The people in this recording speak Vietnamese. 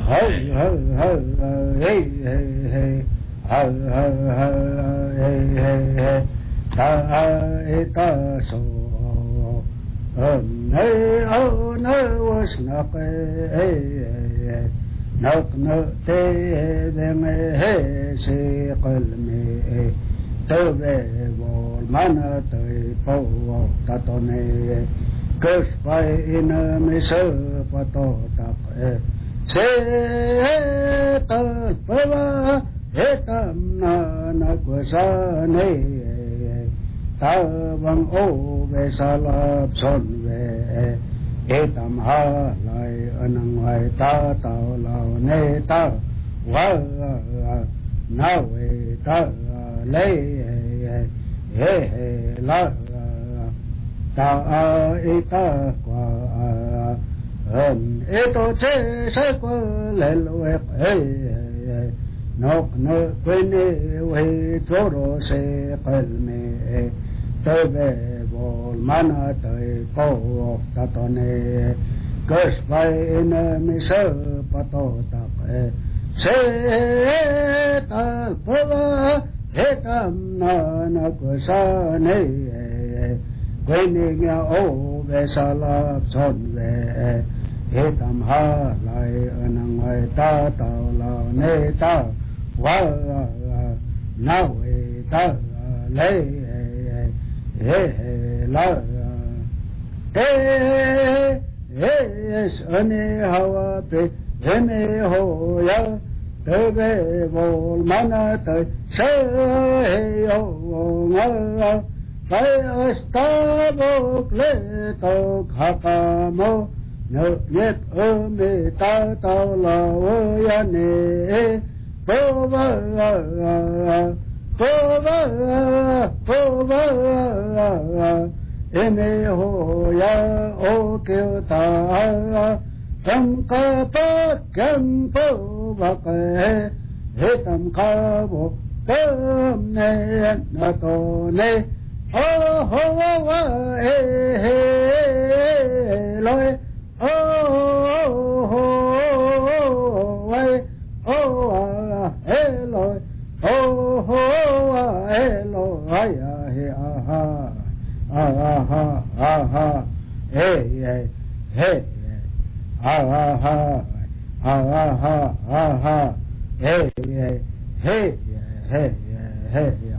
hơ hơ hơ hey hey hey hơ hơ hơ hey hey hey ta ta so hey oh no was not hey نق نقطه دم هسي قلمي توبه والمنى طيبو تطني كشفي إن مسفتو تق سيطل فوا هتمنا نقصاني تابن أو بسالب صنوه tam ha lai anang vai ta tao lao ne ta wa na we ta le he he la ta e ta qua e to che se qua le lo e nok no quene we toro se qalme tebe bol mana tai ko ta to ne kus vai ne mi se pato ta se ta pava hetam na na ko sa ne quay ne nya o ve sa la son ve hetam ha lai anang ai ta tao la ne ta wa na we ta le hey la es ane hawa pe heme ho ya tebe vol mana te se yo nga kai asta bokle to khakamo no yet me ta ta la ya ne pova eme ho ya o ke ta tam ka pa kam po va ke he tam ka bo tam ne na to ne ho ho wa he lo ho ho wa ho he lo ho ho hello aya he aha aha aha hey hey hey aha aha aha hey hey hey hey hey